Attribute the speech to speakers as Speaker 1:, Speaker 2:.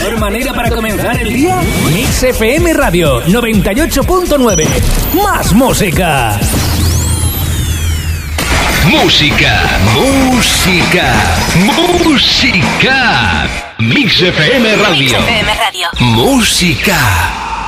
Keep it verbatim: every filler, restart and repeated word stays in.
Speaker 1: mejor manera para comenzar el día? Mix F M Radio noventa y ocho punto nueve. Más música.
Speaker 2: Música, música, música. Mix F M Radio.
Speaker 3: Mix F M Radio.
Speaker 2: Música.